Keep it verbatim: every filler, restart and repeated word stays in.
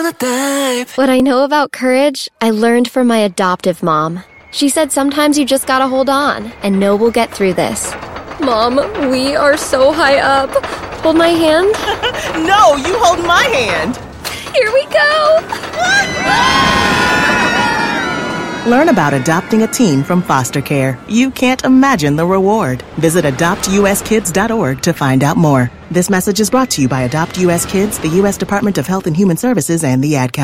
the type. What I know about courage, I learned from my adoptive mom. She said sometimes you just gotta hold on and know we'll get through this. Mom, we are so high up. Hold my hand. No, you hold my hand. Here we go. Learn about adopting a teen from foster care. You can't imagine the reward. Visit adopt u s kids dot org to find out more. This message is brought to you by Adopt U S Kids, the U S Department of Health and Human Services, and the Ad Council.